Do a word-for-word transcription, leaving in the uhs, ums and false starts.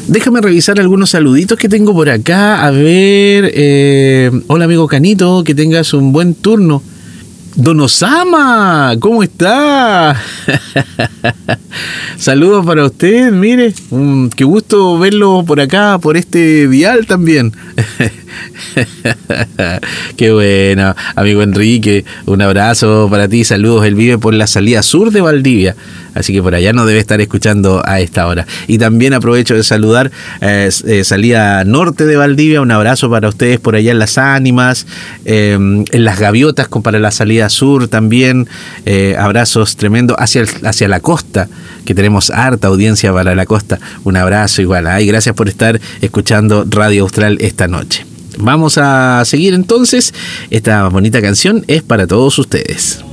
Déjame revisar algunos saluditos que tengo por acá. A ver, eh, hola amigo Canito, que tengas un buen turno. Don Osama, ¿cómo está? Saludos para usted, mire, um, qué gusto verlo por acá, por este dial también. Qué bueno, amigo Enrique, un abrazo para ti, saludos. Él vive por la salida sur de Valdivia, así que por allá no debe estar escuchando a esta hora. Y también aprovecho de saludar eh, eh, salida norte de Valdivia, un abrazo para ustedes por allá en Las Ánimas, eh, en Las Gaviotas con para la salida sur también, eh, abrazos tremendos hacia, el, hacia la costa, que tenemos harta audiencia para la costa, un abrazo igual, ay, gracias por estar escuchando Radio Austral esta noche. Vamos a seguir entonces, esta bonita canción es para todos ustedes.